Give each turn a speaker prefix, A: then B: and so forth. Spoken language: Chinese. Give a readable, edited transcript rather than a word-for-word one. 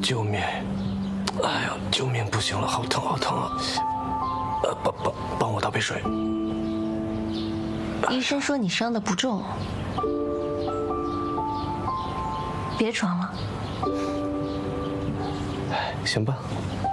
A: 救命！哎呀，救命！不行了，好疼，好疼啊！帮我倒杯水。
B: 医生说你伤的不重，别装了。
A: 行吧。